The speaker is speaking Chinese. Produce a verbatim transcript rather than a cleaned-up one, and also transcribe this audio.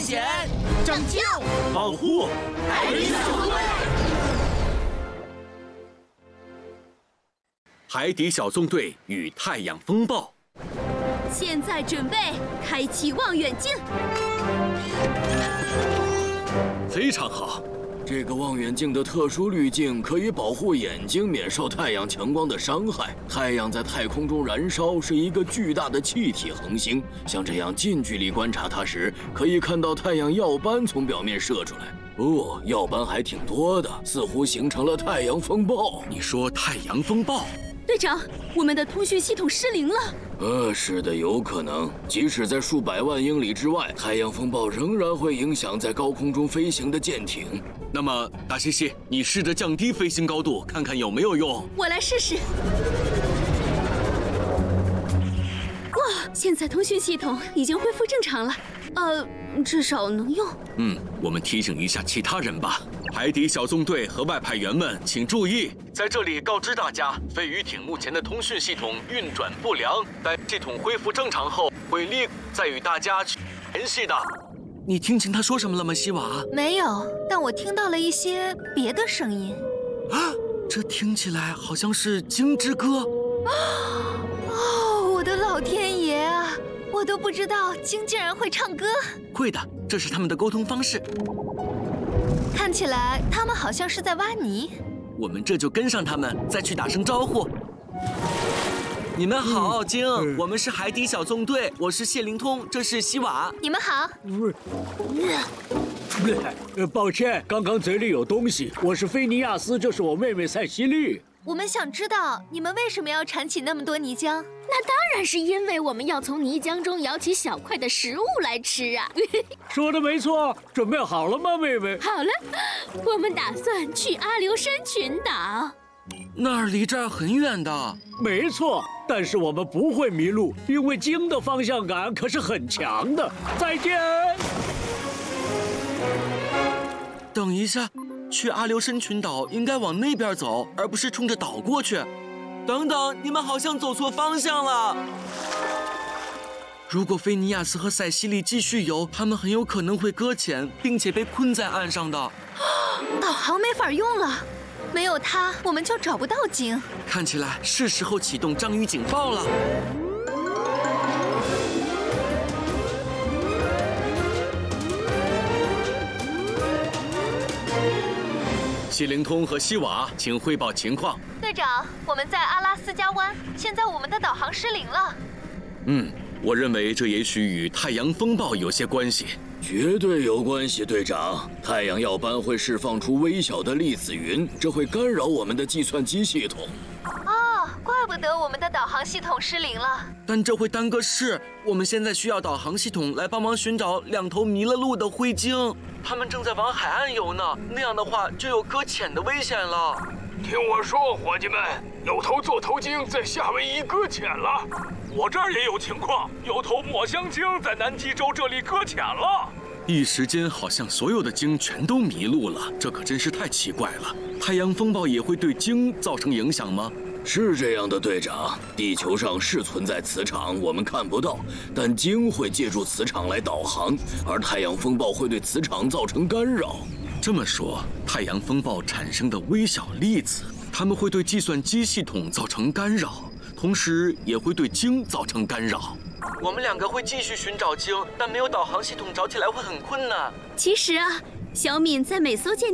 险、 拯救、 保护海底小纵队。 海底小纵队与太阳风暴。 现在准备开启望远镜。 非常好。 这个望远镜的特殊滤镜可以保护眼睛免受太阳强光的伤害。太阳在太空中燃烧是一个巨大的气体恒星，像这样近距离观察它时，可以看到太阳耀斑从表面射出来。哦，耀斑还挺多的，似乎形成了太阳风暴。 你说太阳风暴？ 队长，我们的通讯系统失灵了。 呃，是的，有可能。即使在数百万英里之外，太阳风暴仍然会影响在高空中飞行的舰艇。 那么，大西西，你试着降低飞行高度，看看有没有用。 我来试试。哇，现在通讯系统已经恢复正常了，呃，至少能用。 嗯，我们提醒一下其他人吧。 海底小纵队和外派员们，请注意，在这里告知大家，飞鱼艇目前的通讯系统运转不良，待系统恢复正常后，会立再与大家去联系的。你听清他说什么了吗，西瓦？ 没有，但我听到了一些别的声音。 啊，这听起来好像是鲸之歌。 哦，我的老天爷啊！我都不知道鲸竟然会唱歌。 会的，这是他们的沟通方式。 看起来他们好像是在挖泥， 我们这就跟上他们，再去打声招呼。你们好，鲸、嗯，我们是海底小纵队，我是谢灵通，这是西瓦。 你们好。 呃，抱歉，刚刚嘴里有东西。我是菲尼亚斯，这是我妹妹塞西莉。 我们想知道你们为什么要产起那么多泥浆？ 那当然是因为我们要从泥浆中舀起小块的食物来吃啊！ 说的没错，准备好了吗，妹妹？ 好了，我们打算去阿留申群岛。 那儿离这儿很远的。 没错，但是我们不会迷路，因为鲸的方向感可是很强的。再见。 等一下。 去阿留申群岛应该往那边走，而不是冲着岛过去。等等，你们好像走错方向了。如果菲尼亚斯和塞西莉继续游，他们很有可能会搁浅，并且被困在岸上的。 导航没法用了，没有它我们就找不到鲸。 看起来是时候启动章鱼警报了。 谢灵通和西瓦，请汇报情况。 队长，我们在阿拉斯加湾，现在我们的导航失灵了。 嗯，我认为这也许与太阳风暴有些关系。 绝对有关系，队长。太阳耀斑会释放出微小的粒子云，这会干扰我们的计算机系统。 哦，怪不得我们的导航系统失灵了。 但这会耽搁事。我们现在需要导航系统来帮忙寻找两头迷了路的灰鲸。 他们正在往海岸游呢，那样的话就有搁浅的危险了。 听我说，伙计们，有头座头鲸在夏威夷搁浅了。我这儿也有情况，有头抹香鲸在南极洲这里搁浅了。 一时间，好像所有的鲸全都迷路了，这可真是太奇怪了。太阳风暴也会对鲸造成影响吗？ 是这样的，队长。地球上是存在磁场，我们看不到，但鲸会借助磁场来导航，而太阳风暴会对磁场造成干扰。 这么说，太阳风暴产生的微小粒子，它们会对计算机系统造成干扰，同时也会对鲸造成干扰。我们两个会继续寻找鲸，但没有导航系统，找起来会很困难。 其实啊，小敏在每艘舰